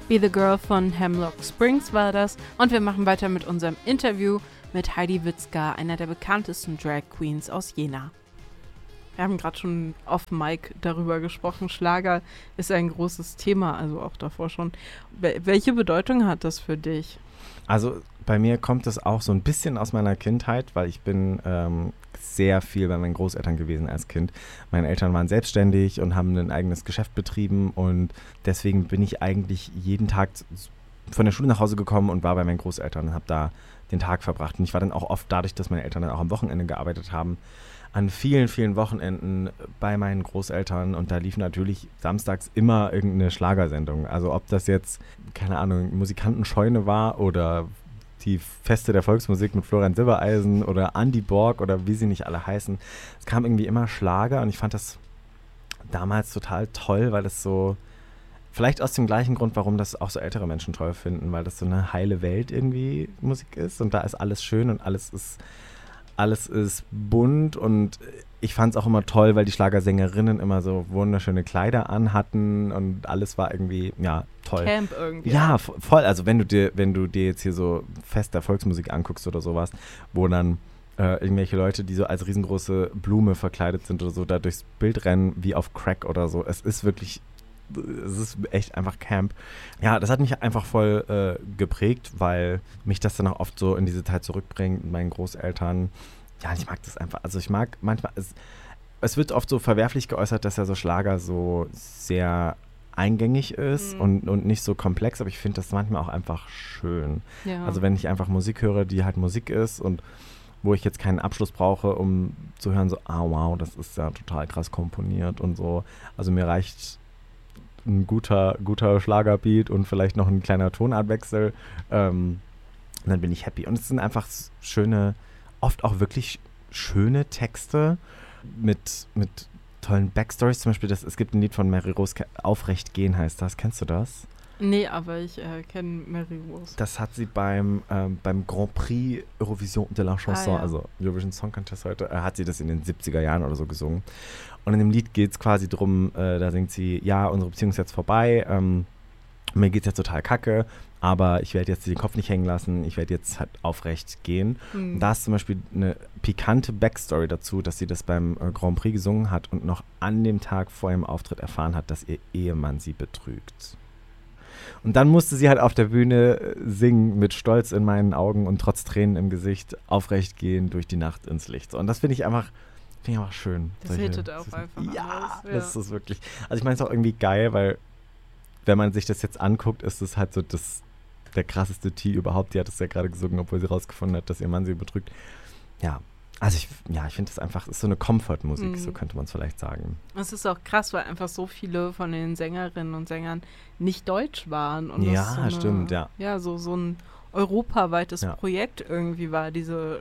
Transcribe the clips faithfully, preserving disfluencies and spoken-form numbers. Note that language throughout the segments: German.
Be the Girl von Hemlock Springs war das. Und wir machen weiter mit unserem Interview mit Heidi Witzka, einer der bekanntesten Drag Queens aus Jena. Wir haben gerade schon off Mic darüber gesprochen. Schlager ist ein großes Thema, also auch davor schon. Welche Bedeutung hat das für dich? Also bei mir kommt es auch so ein bisschen aus meiner Kindheit, weil ich bin ähm, sehr viel bei meinen Großeltern gewesen als Kind. Meine Eltern waren selbstständig und haben ein eigenes Geschäft betrieben und deswegen bin ich eigentlich jeden Tag von der Schule nach Hause gekommen und war bei meinen Großeltern und habe da den Tag verbracht. Und ich war dann auch oft, dadurch, dass meine Eltern dann auch am Wochenende gearbeitet haben, an vielen, vielen Wochenenden bei meinen Großeltern und da lief natürlich samstags immer irgendeine Schlagersendung. Also ob das jetzt, keine Ahnung, Musikantenscheune war oder die Feste der Volksmusik mit Florian Silbereisen oder Andy Borg oder wie sie nicht alle heißen. Es kam irgendwie immer Schlager und ich fand das damals total toll, weil das so, vielleicht aus dem gleichen Grund, warum das auch so ältere Menschen toll finden, weil das so eine heile Welt irgendwie Musik ist und da ist alles schön und alles ist Alles ist bunt und ich fand es auch immer toll, weil die Schlagersängerinnen immer so wunderschöne Kleider anhatten und alles war irgendwie, ja, toll. Camp irgendwie. Ja, voll. Also wenn du dir, wenn du dir jetzt hier so Fest der Volksmusik anguckst oder sowas, wo dann äh, irgendwelche Leute, die so als riesengroße Blume verkleidet sind oder so, da durchs Bild rennen wie auf Crack oder so. Es ist wirklich, es ist echt einfach Camp. Ja, das hat mich einfach voll äh, geprägt, weil mich das dann auch oft so in diese Zeit zurückbringt mit meinen Großeltern. Ja, ich mag das einfach. Also ich mag manchmal, es, es wird oft so verwerflich geäußert, dass ja so Schlager so sehr eingängig ist mhm. und, und nicht so komplex, aber ich finde das manchmal auch einfach schön. Ja. Also wenn ich einfach Musik höre, die halt Musik ist und wo ich jetzt keinen Abschluss brauche, um zu hören, so, ah wow, das ist ja total krass komponiert und so. Also mir reicht ein guter, guter Schlagerbeat und vielleicht noch ein kleiner Tonartwechsel. Ähm, und dann bin ich happy. Und es sind einfach schöne, oft auch wirklich schöne Texte mit, mit tollen Backstories. Zum Beispiel, das, es gibt ein Lied von Mary Rose, Aufrecht gehen heißt das. Kennst du das? Nee, aber ich äh, kenne Mary Rose. Das hat sie beim, ähm, beim Grand Prix Eurovision de la Chanson, ah, ja. also Eurovision Song Contest heute, äh, hat sie das in den siebziger Jahren oder so gesungen. Und in dem Lied geht es quasi drum, äh, da singt sie, ja, unsere Beziehung ist jetzt vorbei, ähm, mir geht es jetzt total kacke, aber ich werde jetzt den Kopf nicht hängen lassen, ich werde jetzt halt aufrecht gehen. Mhm. Und da ist zum Beispiel eine pikante Backstory dazu, dass sie das beim äh, Grand Prix gesungen hat und noch an dem Tag vor ihrem Auftritt erfahren hat, dass ihr Ehemann sie betrügt. Und dann musste sie halt auf der Bühne singen mit Stolz in meinen Augen und trotz Tränen im Gesicht aufrecht gehen durch die Nacht ins Licht. Und das finde ich einfach, finde ich einfach schön. Das Solche, hittet auch solche, einfach ja, anders. Ja, das ist wirklich, also ich meine es ist auch irgendwie geil, weil wenn man sich das jetzt anguckt, ist es halt so das, der krasseste Tee überhaupt. Die hat es ja gerade gesungen, obwohl sie rausgefunden hat, dass ihr Mann sie betrügt. Ja, also ich, ja, ich finde das einfach, ist so eine Comfort-Musik, mhm. so könnte man es vielleicht sagen. Es ist auch krass, weil einfach so viele von den Sängerinnen und Sängern nicht deutsch waren. Und ja, das so eine, stimmt, ja. Ja, so, so ein europaweites ja. Projekt irgendwie war, diese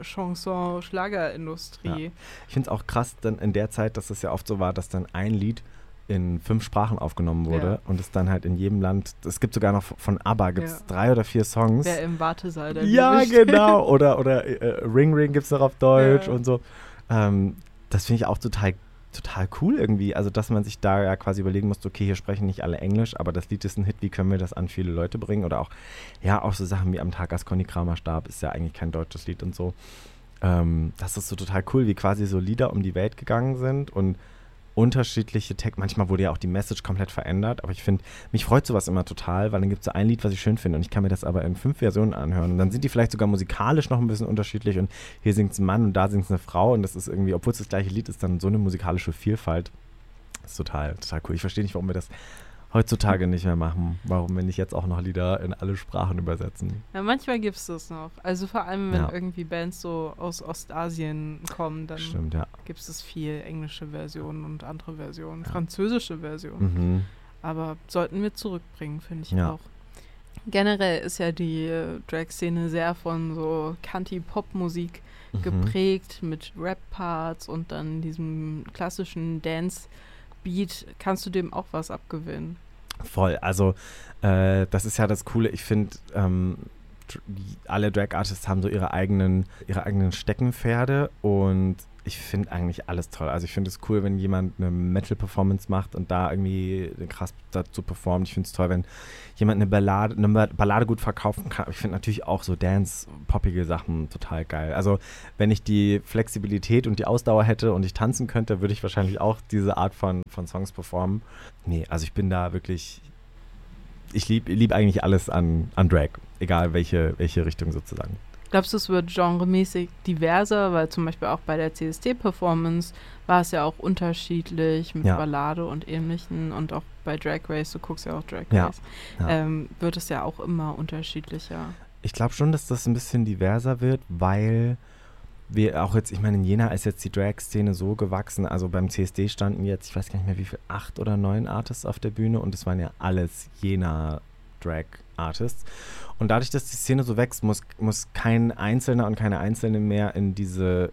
Chanson-Schlagerindustrie. Ja. Ich finde es auch krass dann in der Zeit, dass es ja oft so war, dass dann ein Lied in fünf Sprachen aufgenommen wurde ja. und es dann halt in jedem Land, es gibt sogar noch von ABBA, gibt es ja. drei oder vier Songs. Wer im Wartesaal der Ja, Liebe genau. Oder, oder äh, Ring Ring gibt es noch auf Deutsch ja. und so. Ähm, das finde ich auch total, total cool irgendwie. Also, dass man sich da ja quasi überlegen muss, okay, hier sprechen nicht alle Englisch, aber das Lied ist ein Hit, wie können wir das an viele Leute bringen? Oder auch, ja, auch so Sachen wie am Tag, als Conny Kramer starb, ist ja eigentlich kein deutsches Lied und so. Ähm, das ist so total cool, wie quasi so Lieder um die Welt gegangen sind und unterschiedliche Texte. Manchmal wurde ja auch die Message komplett verändert, aber ich finde, mich freut sowas immer total, weil dann gibt es so ein Lied, was ich schön finde und ich kann mir das aber in fünf Versionen anhören und dann sind die vielleicht sogar musikalisch noch ein bisschen unterschiedlich und hier singt es ein Mann und da singt es eine Frau und das ist irgendwie, obwohl es das gleiche Lied ist, dann so eine musikalische Vielfalt. Das ist total, total cool. Ich verstehe nicht, warum wir das heutzutage nicht mehr machen, warum wir nicht jetzt auch noch Lieder in alle Sprachen übersetzen. Ja, manchmal gibt es das noch. Also vor allem, wenn ja. irgendwie Bands so aus Ostasien kommen, dann Stimmt, ja. gibt es viel englische Versionen und andere Versionen, ja. französische Versionen. Mhm. Aber sollten wir zurückbringen, finde ich ja. auch. Generell ist ja die äh, Drag-Szene sehr von so Canty-Pop-Musik mhm. geprägt, mit Rap-Parts und dann diesem klassischen Dance-Beat. Kannst du dem auch was abgewinnen? Voll, also äh, das ist ja das Coole, ich finde, ähm, alle Drag-Artists haben so ihre eigenen, ihre eigenen Steckenpferde und ich finde eigentlich alles toll. Also ich finde es cool, wenn jemand eine Metal-Performance macht und da irgendwie krass dazu performt. Ich finde es toll, wenn jemand eine Ballade, eine Ballade gut verkaufen kann. Aber ich finde natürlich auch so Dance-poppige Sachen total geil. Also wenn ich die Flexibilität und die Ausdauer hätte und ich tanzen könnte, würde ich wahrscheinlich auch diese Art von, von Songs performen. Nee, also ich bin da wirklich, ich liebe lieb eigentlich alles an, an Drag, egal welche, welche Richtung sozusagen. Glaubst du, es wird genremäßig diverser? Weil zum Beispiel auch bei der C S D-Performance war es ja auch unterschiedlich mit ja. Ballade und Ähnlichen und auch bei Drag Race, du guckst ja auch Drag ja. Race, ja. Ähm, wird es ja auch immer unterschiedlicher. Ich glaube schon, dass das ein bisschen diverser wird, weil wir auch jetzt, ich meine, in Jena ist jetzt die Drag-Szene so gewachsen, also beim C S D standen jetzt, ich weiß gar nicht mehr wie viel, acht oder neun Artists auf der Bühne und es waren ja alles Jena Drag-Artists. Und dadurch, dass die Szene so wächst, muss, muss kein Einzelner und keine Einzelne mehr in diese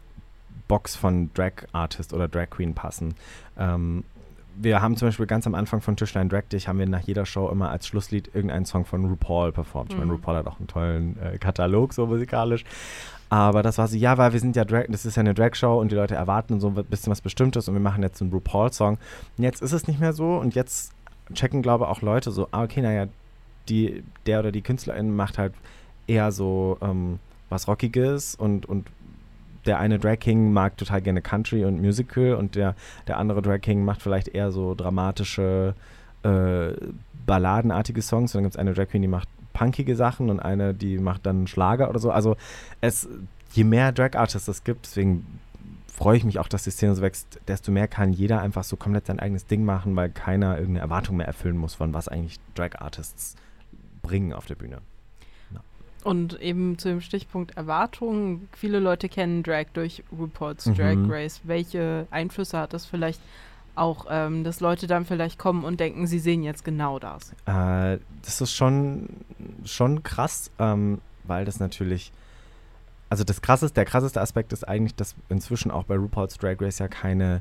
Box von Drag-Artist oder Drag-Queen passen. Ähm, wir haben zum Beispiel ganz am Anfang von Tischlein Drag Dich, haben wir nach jeder Show immer als Schlusslied irgendeinen Song von RuPaul performt. Mhm. Ich meine, RuPaul hat auch einen tollen äh, Katalog, so musikalisch. Aber das war so, ja, weil wir sind ja Drag, das ist ja eine Drag-Show und die Leute erwarten so ein bisschen was Bestimmtes und wir machen jetzt einen RuPaul-Song. Und jetzt ist es nicht mehr so und jetzt checken, glaube ich, auch Leute so, ah, okay, naja, die, der oder die Künstlerin macht halt eher so ähm, was Rockiges und, und der eine Drag King mag total gerne Country und Musical und der, der andere Drag King macht vielleicht eher so dramatische, äh, balladenartige Songs und dann gibt es eine Drag Queen, die macht punkige Sachen und eine, die macht dann Schlager oder so. Also es, je mehr Drag-Artists es gibt, deswegen freue ich mich auch, dass die Szene so wächst, desto mehr kann jeder einfach so komplett sein eigenes Ding machen, weil keiner irgendeine Erwartung mehr erfüllen muss, von was eigentlich Drag-Artists bringen auf der Bühne. Ja. Und eben zu dem Stichpunkt Erwartungen, viele Leute kennen Drag durch RuPaul's Drag Mhm. Race. Welche Einflüsse hat das vielleicht auch, ähm, dass Leute dann vielleicht kommen und denken, sie sehen jetzt genau das? Äh, das ist schon, schon krass, ähm, weil das natürlich, also das krasseste, der krasseste Aspekt ist eigentlich, dass inzwischen auch bei RuPaul's Drag Race ja keine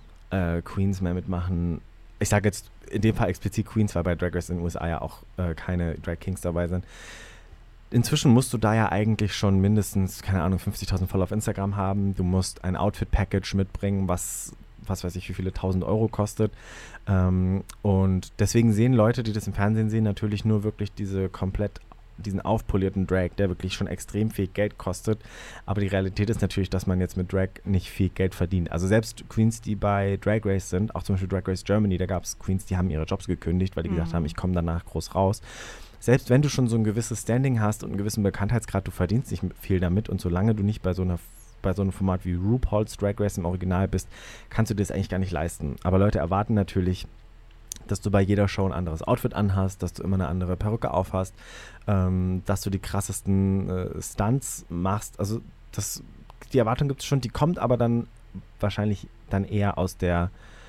äh, Queens mehr mitmachen. Ich sage jetzt in dem Fall explizit Queens, weil bei Drag Race in den U S A ja auch äh, keine Drag Kings dabei sind. Inzwischen musst du da ja eigentlich schon mindestens, keine Ahnung, fünfzigtausend Follower auf Instagram haben. Du musst ein Outfit-Package mitbringen, was, was weiß ich, wie viele tausend Euro kostet. Ähm, und deswegen sehen Leute, die das im Fernsehen sehen, natürlich nur wirklich diese komplett diesen aufpolierten Drag, der wirklich schon extrem viel Geld kostet. Aber die Realität ist natürlich, dass man jetzt mit Drag nicht viel Geld verdient. Also selbst Queens, die bei Drag Race sind, auch zum Beispiel Drag Race Germany, da gab es Queens, die haben ihre Jobs gekündigt, weil die mhm. gesagt haben, ich komme danach groß raus. Selbst wenn du schon so ein gewisses Standing hast und einen gewissen Bekanntheitsgrad, du verdienst nicht viel damit und solange du nicht bei so einer bei so einem Format wie RuPaul's Drag Race im Original bist, kannst du dir das eigentlich gar nicht leisten. Aber Leute erwarten natürlich, dass du bei jeder Show ein anderes Outfit anhast, dass du immer eine andere Perücke aufhast, ähm, dass du die krassesten äh, Stunts machst. Also das, die Erwartung gibt es schon, die kommt aber dann wahrscheinlich dann eher aus der,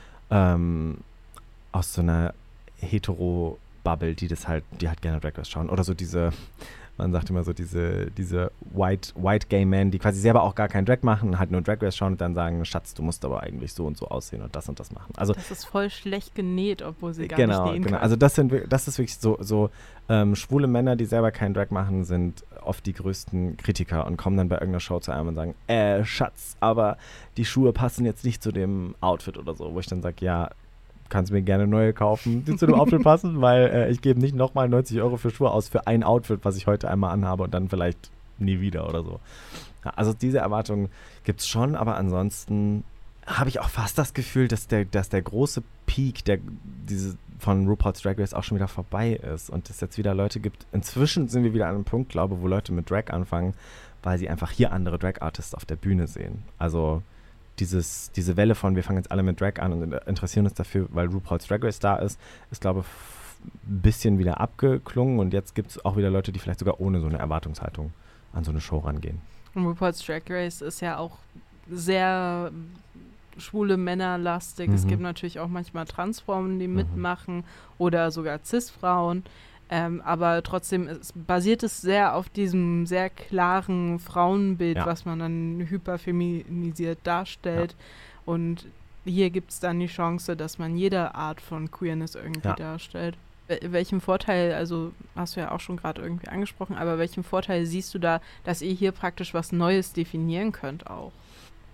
ähm, aus so einer Hetero-Bubble, die das halt, die halt gerne Drag Race schauen. Oder so diese, man sagt immer so diese, diese White, White Gay Men, die quasi selber auch gar keinen Drag machen, halt nur Drag Race schauen und dann sagen, Schatz, du musst aber eigentlich so und so aussehen und das und das machen. Also das ist voll schlecht genäht, obwohl sie gar genau, nicht nähen genau. kann. Also das sind, das ist wirklich so, so ähm, schwule Männer, die selber keinen Drag machen, sind oft die größten Kritiker und kommen dann bei irgendeiner Show zu einem und sagen, äh, Schatz, aber die Schuhe passen jetzt nicht zu dem Outfit oder so, wo ich dann sage, ja, kannst mir gerne neue kaufen, die zu dem Outfit passen, weil äh, ich gebe nicht nochmal neunzig Euro für Schuhe aus für ein Outfit, was ich heute einmal anhabe und dann vielleicht nie wieder oder so. Ja, also diese Erwartungen gibt es schon, aber ansonsten habe ich auch fast das Gefühl, dass der, dass der große Peak der, diese, von RuPaul's Drag Race auch schon wieder vorbei ist und es jetzt wieder Leute gibt. Inzwischen sind wir wieder an einem Punkt, glaube ich, wo Leute mit Drag anfangen, weil sie einfach hier andere Drag-Artists auf der Bühne sehen. Also Dieses, diese Welle von, wir fangen jetzt alle mit Drag an und interessieren uns dafür, weil RuPaul's Drag Race da ist, ist, glaube ich, ein bisschen wieder abgeklungen und jetzt gibt es auch wieder Leute, die vielleicht sogar ohne so eine Erwartungshaltung an so eine Show rangehen. Und RuPaul's Drag Race ist ja auch sehr schwule Männerlastig. Mhm. Es gibt natürlich auch manchmal Transfrauen, die mhm. mitmachen oder sogar Cis-Frauen. Ähm, aber trotzdem ist, basiert es sehr auf diesem sehr klaren Frauenbild, ja. was man dann hyperfeminisiert darstellt. Ja. Und hier gibt es dann die Chance, dass man jede Art von Queerness irgendwie ja. darstellt. Welchen Vorteil, also hast du ja auch schon gerade irgendwie angesprochen, aber welchen Vorteil siehst du da, dass ihr hier praktisch was Neues definieren könnt auch?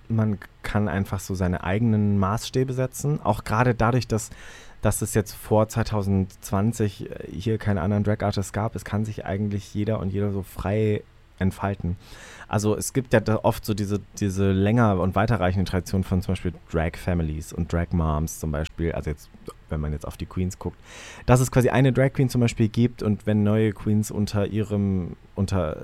man kann einfach so seine eigenen Maßstäbe setzen. Auch gerade dadurch, dass, dass es jetzt vor zwanzig zwanzig hier keine anderen Drag-Artists gab, es kann sich eigentlich jeder und jeder so frei entfalten. Also es gibt ja da oft so diese, diese länger und weiterreichende Tradition von zum Beispiel Drag-Families und Drag-Moms zum Beispiel, also jetzt, wenn man jetzt auf die Queens guckt, dass es quasi eine Drag-Queen zum Beispiel gibt und wenn neue Queens unter ihrem, unter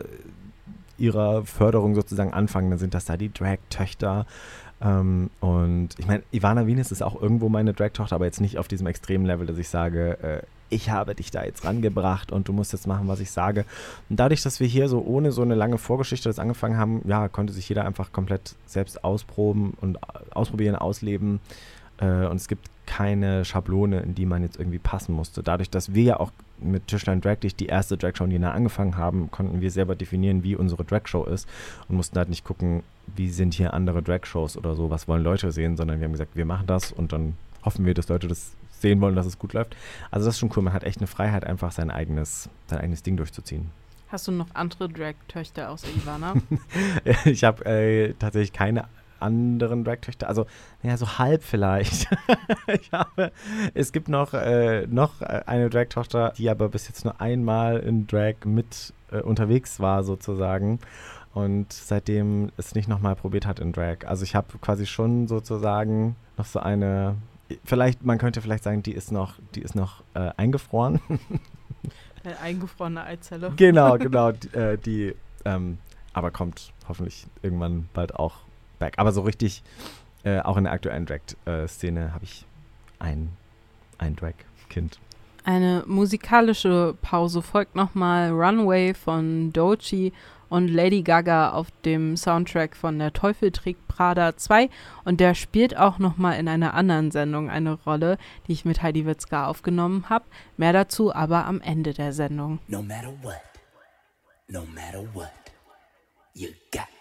ihrer Förderung sozusagen anfangen, dann sind das da die Drag-Töchter. Ähm, und ich meine, Ivana Venus ist auch irgendwo meine Drag-Tochter, aber jetzt nicht auf diesem extremen Level, dass ich sage, äh, ich habe dich da jetzt rangebracht und du musst jetzt machen, was ich sage. Und dadurch, dass wir hier so ohne so eine lange Vorgeschichte das angefangen haben, ja, konnte sich jeder einfach komplett selbst ausproben und ausprobieren, ausleben. Äh, und es gibt keine Schablone, in die man jetzt irgendwie passen musste. Dadurch, dass wir ja auch mit Tischlein Drag Dich die erste Dragshow in Jena angefangen haben, konnten wir selber definieren, wie unsere Dragshow ist und mussten halt nicht gucken, wie sind hier andere Dragshows oder so, was wollen Leute sehen, sondern wir haben gesagt, wir machen das und dann hoffen wir, dass Leute das sehen wollen, dass es gut läuft. Also das ist schon cool, man hat echt eine Freiheit, einfach sein eigenes, sein eigenes Ding durchzuziehen. Hast du noch andere Drag-Töchter außer Ivana? Ich habe äh, tatsächlich keine anderen Drag-Töchter, also ja, so halb vielleicht. ich habe, es gibt noch, äh, noch eine Drag-Tochter, die aber bis jetzt nur einmal in Drag mit äh, unterwegs war sozusagen und seitdem es nicht nochmal probiert hat in Drag. Also ich habe quasi schon sozusagen noch so eine, vielleicht, man könnte vielleicht sagen, die ist noch, die ist noch äh, eingefroren. Eine eingefrorene Eizelle. Genau, genau, die, äh, die ähm, aber kommt hoffentlich irgendwann bald auch back. Aber so richtig, äh, auch in der aktuellen Drag-Szene habe ich ein, ein Drag-Kind. Eine musikalische Pause folgt nochmal Runway von Doechii und Lady Gaga auf dem Soundtrack von Der Teufel trägt Prada zwei. Und der spielt auch nochmal in einer anderen Sendung eine Rolle, die ich mit Heidi Witzka aufgenommen habe. Mehr dazu aber am Ende der Sendung. No matter what, no matter what, you got